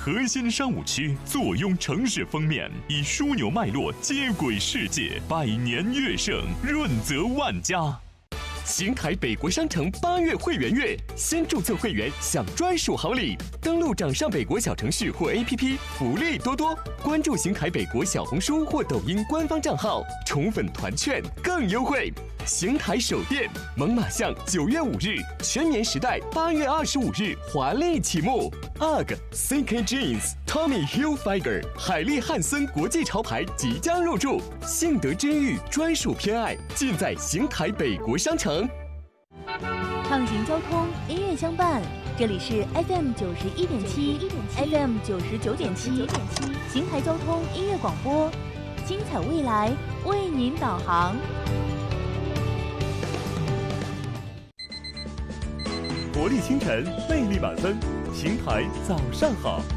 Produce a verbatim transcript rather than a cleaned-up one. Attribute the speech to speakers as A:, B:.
A: 核心商务区，坐拥城市封面，以枢纽脉络接轨世界，百年乐盛，润泽万家。邢台北国商城八月会员月，先注册会员享专属好礼。登录掌上北国小程序或 A P P， 福利多多。关注邢台北国小红书或抖音官方账号，宠粉团券更优惠。邢台首店猛犸象九月五日，全年时代八月二十五日华丽启幕。U G C K Jeans、Tommy Hilfiger、海利汉森国际潮牌即将入驻，信德真玉专属偏爱尽在邢台北国商城。
B: 畅行交通，音乐相伴。这里是 F M 九十一点七 ，F M 九十九点七，邢台交通音乐广播，精彩未来为您导航。
C: 活力清晨，魅力满分，邢台早上好。